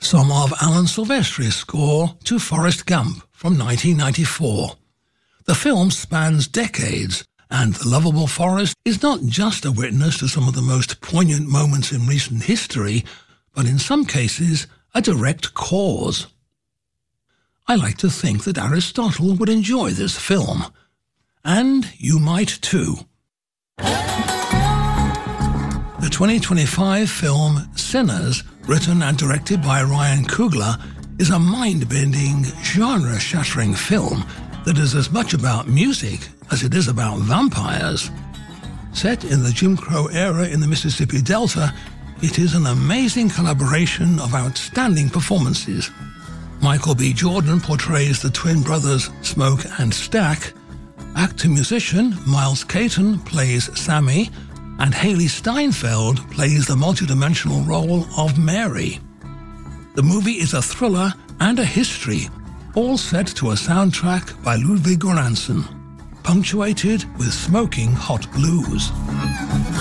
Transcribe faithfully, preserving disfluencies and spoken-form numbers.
some of Alan Silvestri's score to Forrest Gump from nineteen ninety-four. The film spans decades, and The Lovable Forrest is not just a witness to some of the most poignant moments in recent history, but in some cases, a direct cause. I like to think that Aristotle would enjoy this film. And you might too. The twenty twenty-five film Sinners, written and directed by Ryan Coogler, is a mind-bending, genre-shattering film that is as much about music as it is about vampires. Set in the Jim Crow era in the Mississippi Delta, it is an amazing collaboration of outstanding performances. Michael B. Jordan portrays the twin brothers Smoke and Stack. Actor-musician Miles Caton plays Sammy, and Haley Steinfeld plays the multidimensional role of Mary. The movie is a thriller and a history, all set to a soundtrack by Ludwig Göransson, punctuated with smoking hot blues.